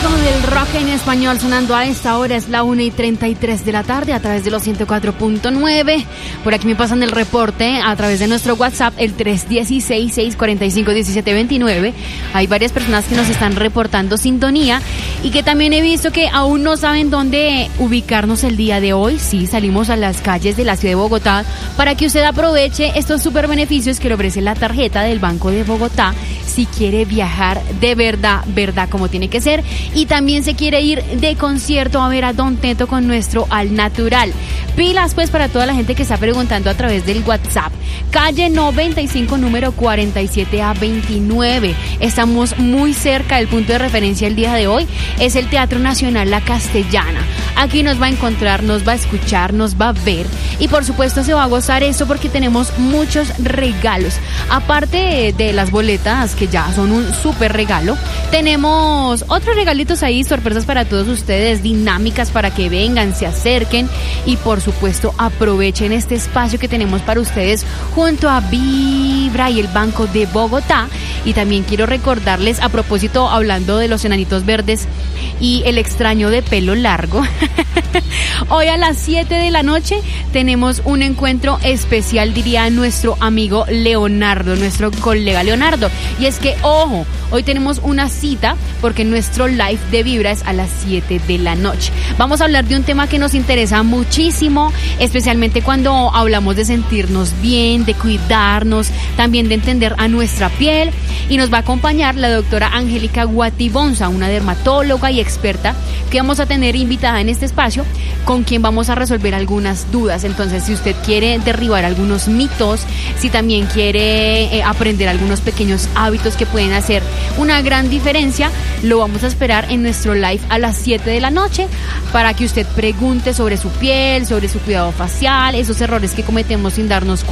clásico del rock en español sonando a esta hora. Es la 1:33 de la tarde a través de los 104.9. Por aquí me pasan el reporte a través de nuestro WhatsApp, el 316-645-1729. Hay varias personas que nos están reportando sintonía y que también he visto que aún no saben dónde ubicarnos el día de hoy. Sí, salimos a las calles de la ciudad de Bogotá para que usted aproveche estos super beneficios que le ofrece la tarjeta del Banco de Bogotá si quiere viajar de verdad como tiene que ser, y también se quiere ir de concierto a ver a Don Teto con nuestro Al Natural. Pilas pues para toda la gente que está preguntando a través del WhatsApp. Calle 95, número 47A29. Estamos muy cerca del punto de referencia el día de hoy. Es el Teatro Nacional La Castellana. Aquí nos va a encontrar, nos va a escuchar, nos va a ver y por supuesto se va a gozar eso porque tenemos muchos regalos. Aparte de las boletas que ya son un súper regalo, tenemos otros regalitos ahí, sorpresas para todos ustedes, dinámicas para que vengan, se acerquen y por supuesto aprovechen este espacio que tenemos para ustedes junto a Vibra y el Banco de Bogotá. Y también quiero recordarles, a propósito, hablando de los enanitos verdes y el extraño de pelo largo, hoy a las 7 de la noche tenemos un encuentro especial, diría nuestro amigo Leonardo, nuestro colega Leonardo. Y es que, ojo, hoy tenemos una cita porque nuestro live de Vibra es a las 7 de la noche. Vamos a hablar de un tema que nos interesa muchísimo, especialmente cuando hablamos de sentirnos bien, de cuidarnos, también de entender a nuestra piel. Y nos va a acompañar la doctora Angélica Guatibonza, una dermatóloga y experta que vamos a tener invitada en este espacio, con quien vamos a resolver algunas dudas. Entonces, si usted quiere derribar algunos mitos, si también quiere aprender algunos pequeños hábitos que pueden hacer una gran diferencia, lo vamos a esperar en nuestro live a las 7 de la noche para que usted pregunte sobre su piel, sobre su cuidado facial, esos errores que cometemos sin darnos cuenta